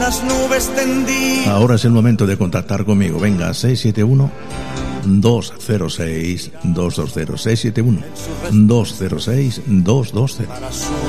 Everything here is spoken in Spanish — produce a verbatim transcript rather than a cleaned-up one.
las nubes tendidas. Ahora es el momento de contactar conmigo. Venga, seis siete uno, dos cero seis, dos dos cero. seis siete uno, dos cero seis, dos dos cero.